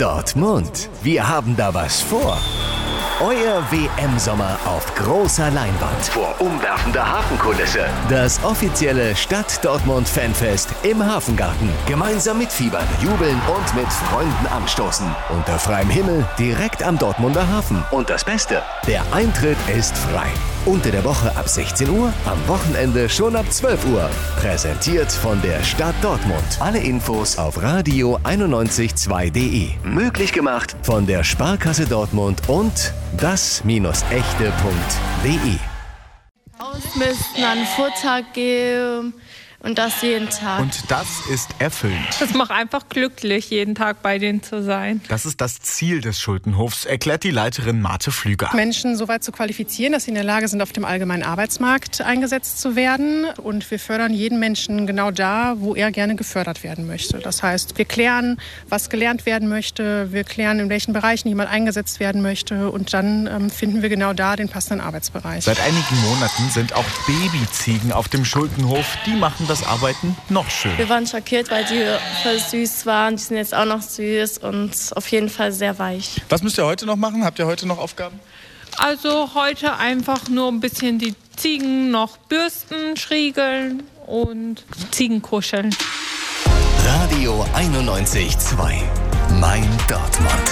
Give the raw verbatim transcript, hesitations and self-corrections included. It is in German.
Dortmund, wir haben da was vor. Euer W M-Sommer auf großer Leinwand vor umwerfender Hafenkulisse. Das offizielle Stadt-Dortmund-Fanfest im Hafengarten. Gemeinsam mitfiebern, jubeln und mit Freunden anstoßen. Unter freiem Himmel, direkt am Dortmunder Hafen. Und das Beste, der Eintritt ist frei. Unter der Woche ab sechzehn Uhr, am Wochenende schon ab zwölf Uhr. Präsentiert von der Stadt Dortmund. Alle Infos auf radio einundneunzig Komma zwei punkt de. Möglich gemacht von der Sparkasse Dortmund und das-echte punkt de. Ausmisten, an Futter geben und das jeden Tag. Und das ist erfüllend. Das macht einfach glücklich, jeden Tag bei denen zu sein. Das ist das Ziel des Schultenhofs, erklärt die Leiterin Marte Flüger. Menschen so weit zu qualifizieren, dass sie in der Lage sind, auf dem allgemeinen Arbeitsmarkt eingesetzt zu werden. Und wir fördern jeden Menschen genau da, wo er gerne gefördert werden möchte. Das heißt, wir klären, was gelernt werden möchte. Wir klären, in welchen Bereichen jemand eingesetzt werden möchte. Und dann ähm, finden wir genau da den passenden Arbeitsbereich. Seit einigen Monaten sind auch Babyziegen auf dem Schultenhof. Die machen das Arbeiten noch schön. Wir waren schockiert, weil die voll süß waren. Die sind jetzt auch noch süß und auf jeden Fall sehr weich. Was müsst ihr heute noch machen? Habt ihr heute noch Aufgaben? Also heute einfach nur ein bisschen die Ziegen noch bürsten, striegeln und Ziegen kuscheln. Radio einundneunzig Komma zwei. Mein Dortmund.